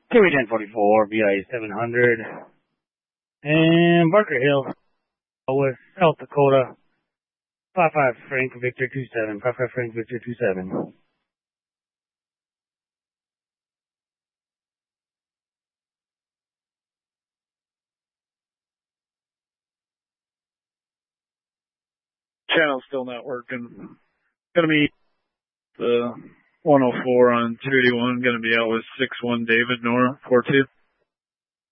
Kiwi 1044, VIA 700, and Barker Hill, with South Dakota, 55 Frank Victor 27, 55 Frank Victor 27. Channel's still not working. Gonna be the 104 on 281, gonna be out with 61 David Nora 42.